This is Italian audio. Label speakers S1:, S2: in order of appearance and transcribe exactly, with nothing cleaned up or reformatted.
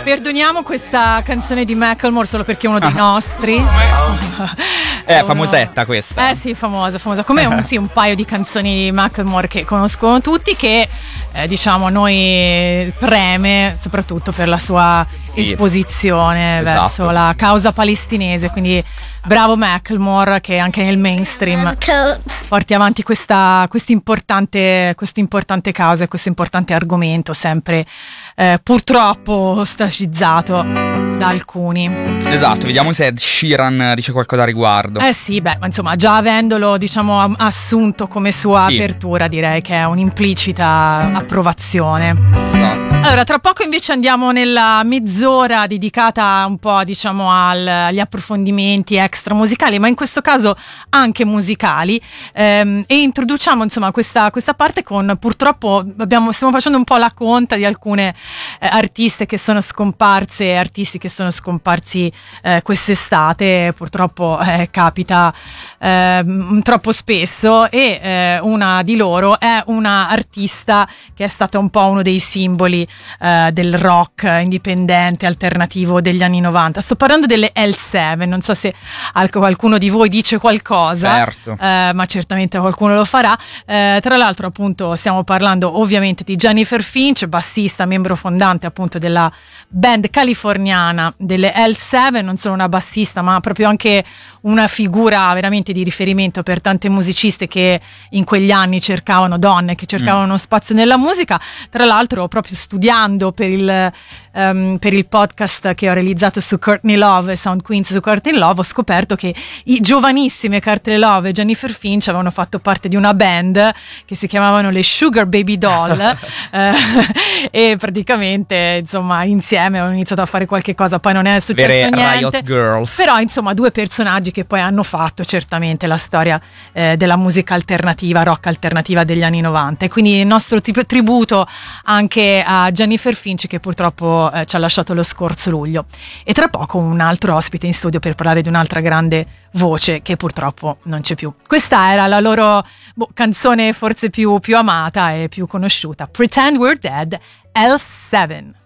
S1: Perdoniamo questa canzone di Macklemore solo perché è uno dei nostri.
S2: È famosetta questa.
S1: Eh sì, famosa, famosa. Come un, sì, un paio di canzoni di Macklemore che conoscono tutti, che eh, diciamo a noi preme soprattutto per la sua
S2: sì.
S1: esposizione
S2: esatto.
S1: verso la causa palestinese. Quindi bravo Macklemore, che anche nel mainstream porti avanti questa importante questa importante causa e questo importante argomento, sempre eh, purtroppo ostracizzato da alcuni.
S2: Esatto, vediamo se Ed Sheeran dice qualcosa a riguardo.
S1: Eh sì, beh, ma insomma, già avendolo diciamo assunto come sua sì. apertura, direi che è un'implicita approvazione.
S2: Esatto.
S1: Allora, tra poco invece andiamo nella mezz'ora dedicata un po', diciamo, al, agli approfondimenti extra musicali, ma in questo caso anche musicali, ehm, e introduciamo insomma questa, questa parte con, purtroppo abbiamo, stiamo facendo un po' la conta di alcune eh, artiste che sono scomparse, artisti che sono scomparsi eh, quest'estate, purtroppo eh, capita eh, troppo spesso, e eh, una di loro è una artista che è stata un po' uno dei simboli Uh, del rock indipendente alternativo degli anni novanta. Sto parlando delle L sette, non so se al- qualcuno di voi dice qualcosa,
S2: certo.
S1: uh, ma certamente qualcuno lo farà. Uh, tra l'altro appunto stiamo parlando ovviamente di Jennifer Finch, bassista, membro fondante appunto della band californiana delle L sette, non solo una bassista ma proprio anche una figura veramente di riferimento per tante musiciste che in quegli anni cercavano, donne che cercavano mm. uno spazio nella musica. Tra l'altro proprio studiando per il, um, per il podcast che ho realizzato su Courtney Love e Sound Queens su Courtney Love, ho scoperto che i giovanissime Courtney Love e Jennifer Finch avevano fatto parte di una band che si chiamavano le Sugar Baby Doll eh, e praticamente insomma insieme avevano iniziato a fare qualche cosa, poi non è successo
S2: Vere
S1: niente,
S2: Riot Girls.
S1: Però insomma due personaggi che poi hanno fatto certamente la storia eh, della musica alternativa, rock alternativa degli anni novanta, e quindi il nostro tipo, tributo anche a Jennifer Finch, che purtroppo eh, ci ha lasciato lo scorso luglio. E tra poco un altro ospite in studio per parlare di un'altra grande voce che purtroppo non c'è più. Questa era la loro boh, canzone forse più, più amata e più conosciuta, Pretend We're Dead, L sette.